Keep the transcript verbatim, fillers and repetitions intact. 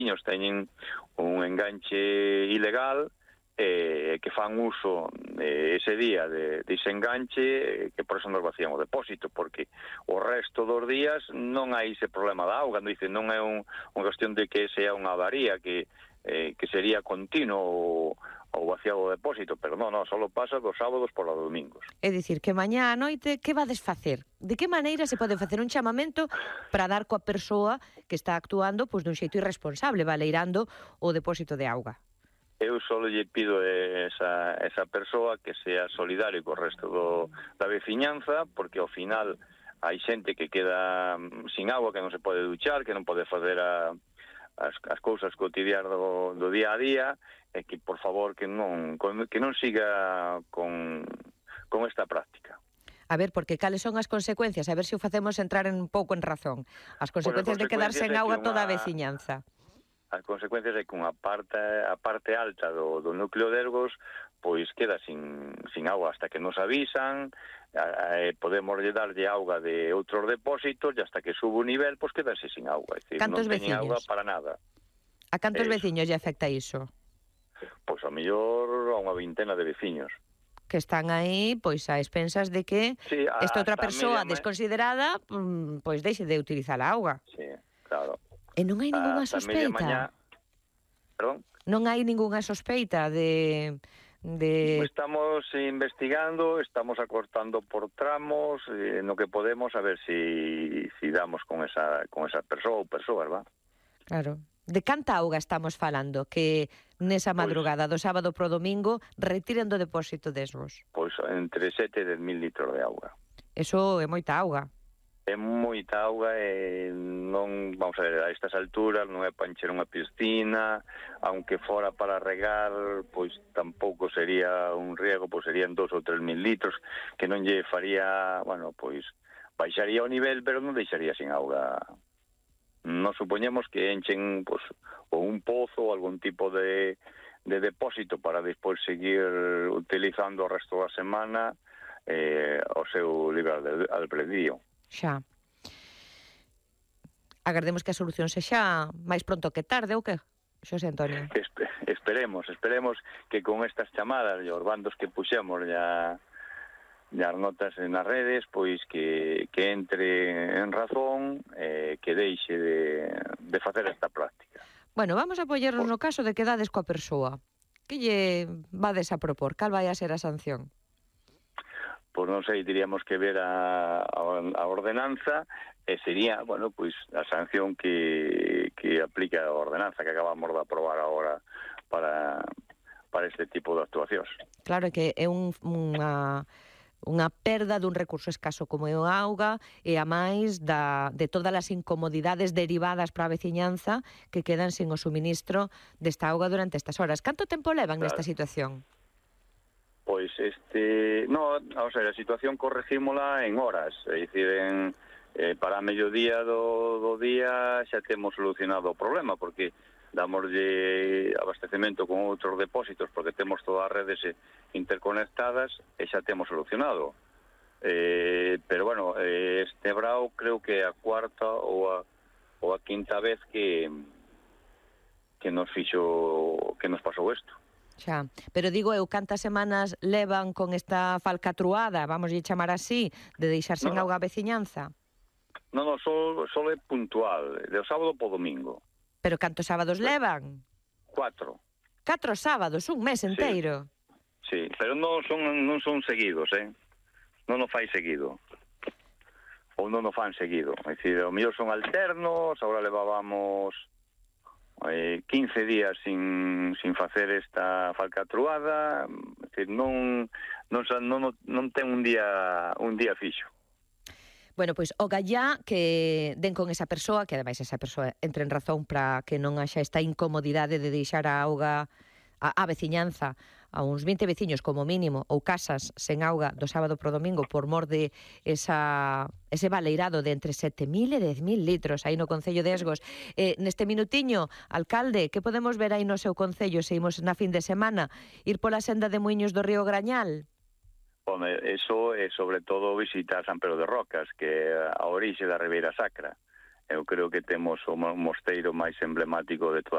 veciños teñen un enganche ilegal eh, que fan uso eh, ese día de, de ese enganche eh, que por eso nos vacían o depósito, porque o resto dos días non hai ese problema da auga, non, dice, non é un, unha cuestión de que sea unha avaría que, eh, que sería continuo o, o vaciado o depósito, pero non, non, só pasa dos sábados por los domingos. É dicir, que mañá a noite, que vades facer? De que maneira se pode facer un chamamento para dar coa persoa que está actuando pois dun xeito irresponsable, baleirando o depósito de auga? Eu só lle pido a esa, esa persoa que sea solidario co resto do, da veciñanza, porque ao final hai xente que queda sin agua, que non se pode duchar, que non pode facer a, as, as cousas cotidianas do, do día a día, e que, por favor, que non, que non siga con, con esta práctica. A ver, porque cales son as consecuencias? A ver se o facemos entrar un pouco en razón. As consecuencias, pues, as consecuencias de quedarse en auga toda a veciñanza. As consecuencias é que unha parte, a parte alta do, do núcleo de Ergos pois queda sin, sin agua hasta que nos avisan, eh, podemos darlle auga de outros depósitos e hasta que sube o nivel, pois quedarse sin auga. É dicir, cantos non teñen veciños? Auga para nada. A cantos eso. veciños lle afecta iso? Pois a mellor a unha vintena de veciños. Que están aí, pois, a expensas de que sí, a, esta outra persoa media... desconsiderada, pois, deixe de utilizar a auga. Sí, claro. E non hai ningunha sospeita? Mañá... Perdón? Non hai ningunha sospeita de... de... Estamos investigando, estamos acortando por tramos, eh, no que podemos, a ver si, si damos con esa, con esa persoa ou persoas, va? Claro. De canta auga estamos falando que nesa madrugada pois, do sábado pro domingo retiren do depósito de Esgos? Pois entre sete e dez mil litros de auga. Eso é moita auga. É moita auga e non, vamos a ver, a estas alturas non é para encher unha piscina, aunque fora para regar, pois tampouco sería un riego, pois serían dos ou tres mil litros, que non lle faría, bueno, pois baixaría o nivel, pero non deixaría sin auga. Nos supoñemos que enchen pois, ou un pozo ou algún tipo de, de depósito para despois seguir utilizando o resto da semana eh, o seu libre albedrío. Xa. Agardemos que a solución sexa máis pronto que tarde, ou que, Xosé Antonio? Espe esperemos, esperemos que con estas chamadas e os bandos que puxemos ya, ya as notas nas redes, pois que, que entre en razón, eh, que deixe de, de facer esta práctica. Bueno, vamos a apoyarnos no caso de que dades coa persoa. Que lle vades a propor? Cal vai a ser a sanción? Pois non sei, diríamos que ver a, a ordenanza e sería, bueno, pois a sanción que, que aplica a ordenanza que acabamos de aprobar agora para, para este tipo de actuacións. Claro que é un, unha, unha perda dun recurso escaso como é o auga e a máis da, de todas as incomodidades derivadas para a veciñanza que quedan sin o suministro desta auga durante estas horas. Canto tempo levan claro. nesta situación? Pois este, no, o sea, a situación corregímola en horas, é dicir, en, eh, para a mediodía do, do día xa temos solucionado o problema, porque damoslle abastecemento con outros depósitos, porque temos todas as redes interconectadas e xa temos solucionado. Eh, pero bueno, eh, este brao creo que é a cuarta ou a, ou a quinta vez que que nos fixo, que nos pasou isto. Xa, pero digo eu, cantas semanas levan con esta falcatruada, vamos a chamar así, de deixarse en auga a veciñanza? Non, non, só, só é puntual, de sábado po domingo. Pero cantos sábados levan? Cuatro. Catro sábados, un mes enteiro? Sí, sí, pero non son, non son seguidos, eh? Non o fai seguido. Ou non o fan seguido. É dicir, o mellor son alternos, agora levábamos Eh, quince días sin, sin facer esta falcatruada, é dicir, non, non, non, non ten un día un día fixo. Bueno, pois o gallá que den con esa persoa, que ademais esa persoa entre en razón para que non haxa esta incomodidade de deixar a auga a, a veciñanza, a uns vinte veciños como mínimo, ou casas sen auga do sábado pro domingo por mor de esa, ese baleirado de entre sete mil e dez mil litros aí no Concello de Esgos. Eh, neste minutiño, alcalde, que podemos ver aí no seu Concello se imos na fin de semana? Ir pola senda de Muiños do Río Grañal? Bom, eso é sobre todo visitar San Pedro de Rocas, que é a orixe da Ribeira Sacra. Eu creo que temos o mosteiro máis emblemático de toda